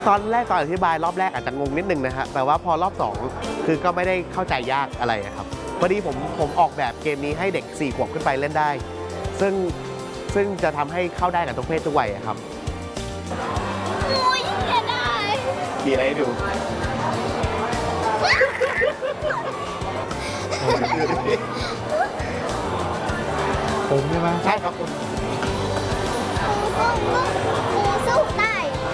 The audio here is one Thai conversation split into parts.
ตอนอธิบายรอบแรกอาจจะงงนิดนึงนะฮะแต่ว่าพอรอบ2คือก็ไม่ได้เข้าใจยากอะไรครับพอดีผมออกแบบเกมนี้ให้เด็ก4 ขวบขึ้นไปเล่นได้ซึ่งจะทำให้เข้าได้กับทุกเพศทุกวัยครับโอ้ยจะได้มีอะไรให้ดูผมใช่ไหมใช่ครับคุณครูสู้ได้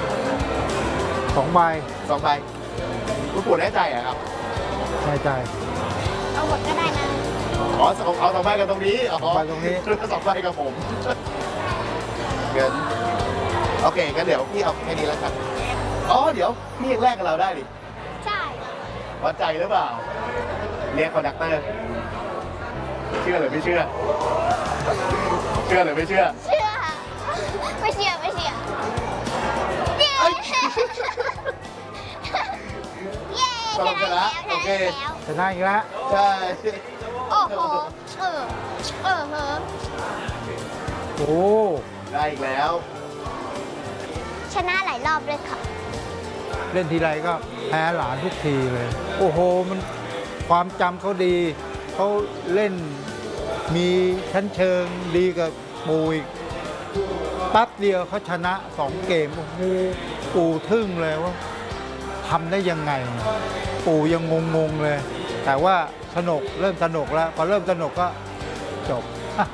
2 ใบ 2 ใบคุณปู่แน่ใจอะครับแน่ใจเอาหมดก็ได้นะอ๋อเอา2 ใบกันตรงนี้อ๋อ 2 ใบตรงนี้ 2 ใบกับผมเงินโอเคงั้นเดี๋ยวพี่เอาแค่นี้แล้วกันอ๋อเดี๋ยวพี่ยังแลกกับเราได้ดิใช่วัดใจหรือเปล่าเรียกคอนดักเตอร์เชื่อหรือไม่เชื่อเชื่อหรือไม่เชื่อเชื่อไม่เชื่อเย้เย้ชนะแล้วชนะอีกแล้วใช่โอ้โหโอ้ได้อีกแล้วชนะหลายรอบเลยค่ะเล่นทีไรก็แพ้หลานทุกทีเลย โอ้โหมันความจำเขาดีเขาเล่นมีชั้นเชิงดีกับปูอีกแป๊บเดียวเขาชนะ2 เกมโอ้โหปู่ทึ่งเลยว่าทำได้ยังไง ปู่ยังงงเลย แต่ว่าสนุกเริ่มสนุกแล้วพอเริ่มสนุกก็จบ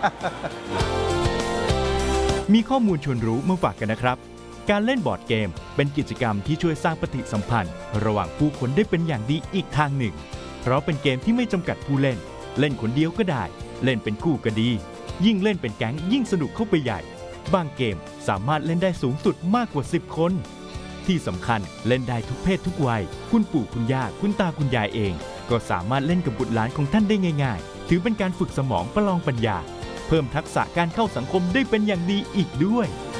มีข้อมูลชวนรู้มาฝากกันนะครับ การเล่นบอร์ดเกมเป็นกิจกรรมที่ช่วยสร้างปฏิสัมพันธ์ ระหว่างผู้คนได้เป็นอย่างดีอีกทางหนึ่ง เพราะเป็นเกมที่ไม่จำกัดผู้เล่น เล่นคนเดียวก็ได้ เล่นเป็นคู่ก็ดี ยิ่งเล่นเป็นแก๊งยิ่งสนุกเข้าไปใหญ่ บางเกมสามารถเล่นได้สูงสุดมากกว่า10 คน ที่สำคัญเล่นได้ทุกเพศทุกวัย คุณปู่คุณย่าคุณตาคุณยายเอง ก็สามารถเล่นกับบุตรหลานของท่านได้ง่ายๆ ถือเป็นการฝึกสมองประลองปัญญา เพิ่มทักษะการเข้าสังคมได้เป็นอย่างดีอีกด้วย